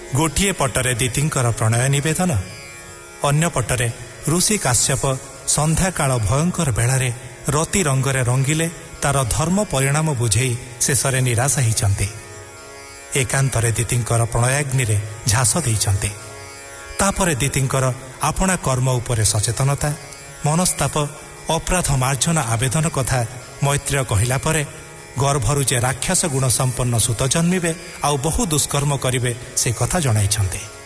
ଗୋଟିଏ ପଟରେ ଦିତିଙ୍କର ପ୍ରଣୟ ନିବେଦନ, ଅନ୍ୟପଟରେ ଋଷି କାଶ୍ୟପ ସନ୍ଧ୍ୟାକାଳ ଭୟଙ୍କର ବେଳାରେ ରତି ରଙ୍ଗରେ ରଙ୍ଗିଲେ ତାର ଧର୍ମ ପରିଣାମ ବୁଝେଇ ଶେଷରେ ନିରାଶ ହୋଇଛନ୍ତି। ଏକାନ୍ତରେ ଦିତିଙ୍କର ପ୍ରଣୟାଗ୍ନିରେ ଝାସ ଦେଇଛନ୍ତି। ତାପରେ ଦିତିଙ୍କର ଆପଣା କର୍ମ ଉପରେ ସଚେତନତା, ମନସ୍ତାପ, ଅପରାଧ ମାର୍ଜନା ଆବେଦନ କଥା ମୈତ୍ରେୟ କହିଲା ପରେ ଗର୍ଭରୁ ଯେ ରାକ୍ଷସ ଗୁଣ ସମ୍ପନ୍ନ ସୂତ ଜନ୍ମିବେ ଆଉ ବହୁ ଦୁଷ୍କର୍ମ କରିବେ ସେ କଥା ଜଣାଇଛନ୍ତି।